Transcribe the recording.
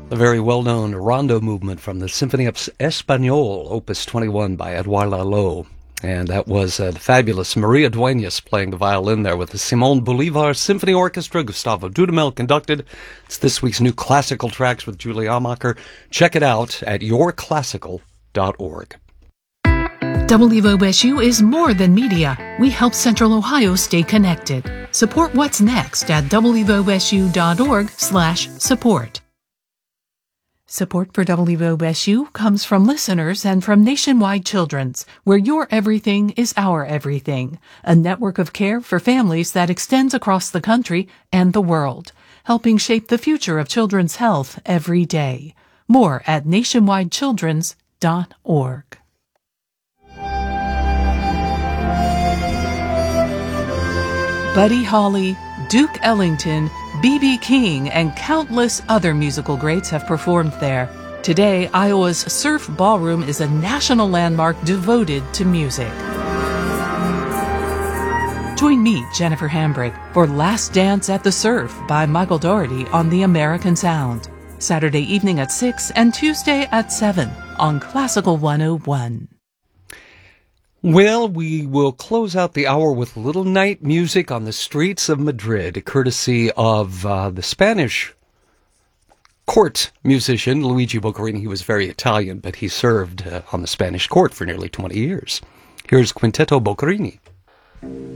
A very well-known rondo movement from the Symphony Español, Opus 21 by Edouard Lalo. And that was the fabulous Maria Dueñas playing the violin there with the Simón Bolívar Symphony Orchestra. Gustavo Dudamel conducted. It's this week's new classical tracks with Julie Amacher. Check it out at yourclassical.org. WOSU is more than media. We help Central Ohio stay connected. Support what's next at wosu.org/support. Support for WOSU comes from listeners and from Nationwide Children's, where your everything is our everything, a network of care for families that extends across the country and the world, helping shape the future of children's health every day. More at nationwidechildrens.org. Buddy Holly, Duke Ellington, B.B. King, and countless other musical greats have performed there. Today, Iowa's Surf Ballroom is a national landmark devoted to music. Join me, Jennifer Hambrick, for Last Dance at the Surf by Michael Dougherty on the American Sound. Saturday evening at 6 and Tuesday at 7 on Classical 101. Well, we will close out the hour with little night music on the streets of Madrid, courtesy of the Spanish court musician Luigi Boccherini. He was very Italian, but he served on the Spanish court for nearly 20 years. Here's Quinteto Boccherini.